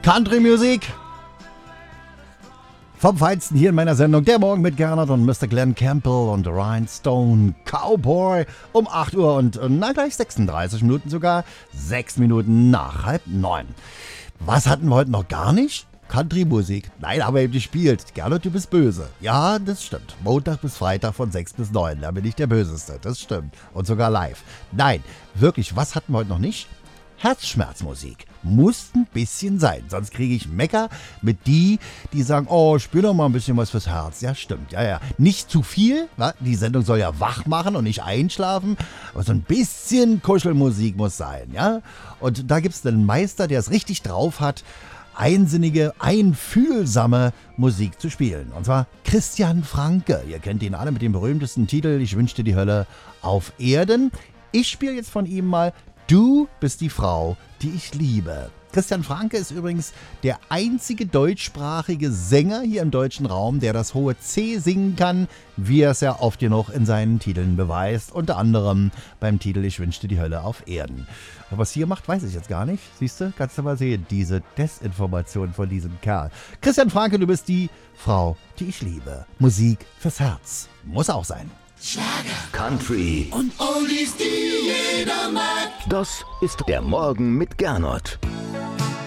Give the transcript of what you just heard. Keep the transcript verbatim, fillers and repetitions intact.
Country-Musik vom Feinsten hier in meiner Sendung. Der Morgen mit Gernot und Mister Glenn Campbell und Rhinestone Cowboy um acht Uhr und na gleich sechsunddreißig Minuten sogar. Sechs Minuten nach halb neun. Was hatten wir heute noch gar nicht? Country-Musik. Nein, aber eben gespielt. Gernot, du bist böse. Ja, das stimmt. Montag bis Freitag von sechs bis neun. Da bin ich der Böseste. Das stimmt. Und sogar live. Nein, wirklich, was hatten wir heute noch nicht? Herzschmerzmusik. Muss ein bisschen sein, sonst kriege ich Mecker mit die, die sagen, oh, spiel doch mal ein bisschen was fürs Herz. Ja, stimmt, ja, ja. Nicht zu viel, wa? Die Sendung soll ja wach machen und nicht einschlafen, aber so ein bisschen Kuschelmusik muss sein, ja. Und da gibt es einen Meister, der es richtig drauf hat, einsinnige, einfühlsame Musik zu spielen. Und zwar Christian Franke. Ihr kennt ihn alle mit dem berühmtesten Titel, Ich wünschte die Hölle auf Erden. Ich spiele jetzt von ihm mal Du bist die Frau, die ich liebe. Christian Franke ist übrigens der einzige deutschsprachige Sänger hier im deutschen Raum, der das hohe C singen kann, wie er es ja oft genug in seinen Titeln beweist. Unter anderem beim Titel Ich wünschte die Hölle auf Erden. Aber was hier macht, weiß ich jetzt gar nicht. Siehst du, kannst du mal sehen, diese Desinformation von diesem Kerl. Christian Franke, du bist die Frau, die ich liebe. Musik fürs Herz. Muss auch sein. Schlager, Country und Oldies, die jeder mag. Das ist der Morgen mit Gernot.